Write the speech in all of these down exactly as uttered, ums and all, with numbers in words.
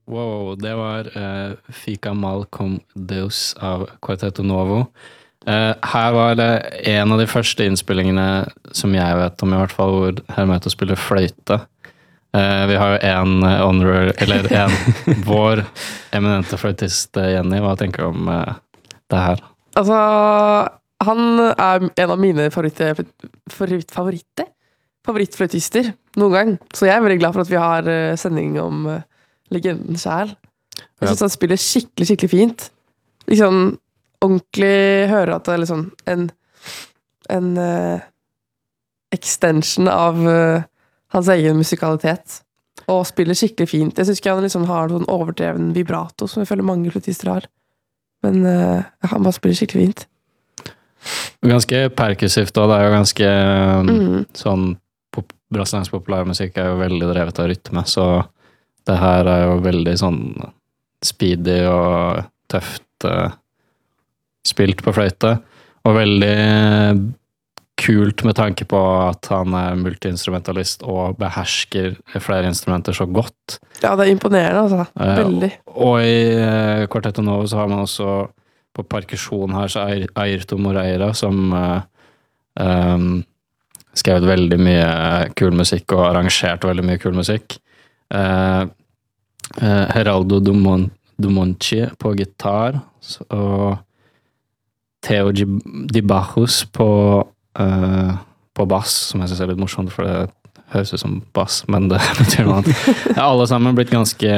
Wow, det var uh, Fica Mal com Deus av Quarteto Novo. Uh, her var det en av de første innspillingene som jeg vet om, i hvert fall, hvor Hermeto spiller fløyte. Uh, vi har jo en uh, honorary, eller en vår eminente fløytist, uh, Jenny. Hva tenker du om uh, det her? Altså, han er en av mine favoritter, favoritt, favoritter? favorittfløytister noen gang. Så jeg er veldig glad for at vi har uh, sending om uh, legenden selv. Jeg synes ja. Han spiller skikkelig, skikkelig fint. Liksom ordentlig hører at det er liksom en, en uh, extension av uh, hans egen musikalitet. Og spiller skikkelig fint. Jeg synes ikke han liksom har noen overdreven vibrato, som jeg føler mange fløytister har. Men uh, han bare spiller skikkelig fint. Ganske perkussivt, og det er jo ganske mm. sånn pop, brasiliansk populærmusikk er jo veldig drevet av rytme, så det her er jo veldig sånn speedy og tøft uh, spilt på fløyte, og veldig kult med tanke på at han er multiinstrumentalist og behersker flere instrumenter så godt. Ja, det er imponerende, altså. Veldig. Uh, og i uh, Quarteto Novo så har man også på perkusjon her, så er Ayrto Moreira som uh, um, skrevet veldig mye kul musikk og arrangert veldig mye kul musikk. Uh, uh, Geraldo Dumon, Dumonci på gitar, og Theo Di Bajos på, uh, på bass, som jeg synes er litt morsomt, for det høres ut som bass, men det betyr noe annet. Ja, alle sammen blitt ganske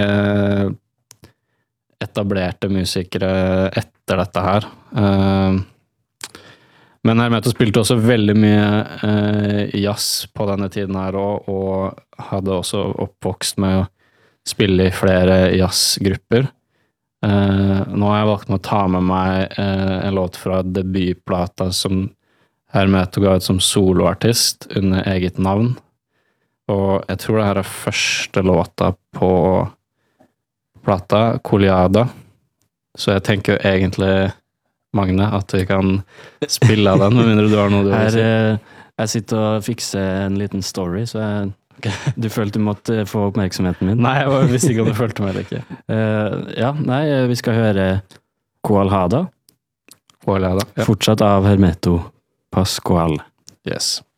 etablerte musikere etter dette her. Uh, men Hermeto spilte også veldig mye uh, jazz på denne tiden her, og, og hadde også oppvokst med å spille i flere jazzgrupper. Uh, nå har jeg valgt med å ta med meg uh, en låt fra debutplata som Hermeto ga ut som soloartist under eget navn. Og jeg tror det her er første låta på plata, Coliada. Så jeg tenker jo egentlig, Magne, at vi kan spille av den, med mindre du har noe du vil si. Her, jeg sitter og fikser en liten story, så jeg, du følte du måtte få oppmerksomheten min. Nei, jeg visste ikke om du følte meg eller ikke. Uh, ja, nei, vi skal høre Coalhada. Coalhada, ja. Fortsatt av Hermeto Pascual. Yes.